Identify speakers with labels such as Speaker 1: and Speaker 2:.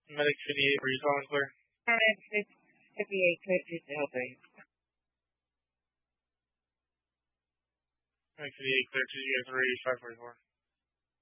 Speaker 1: Medic 58, were you calling clear?
Speaker 2: It's 58, could you help me?
Speaker 1: Medic 58, clear 2, you guys are ready, 544.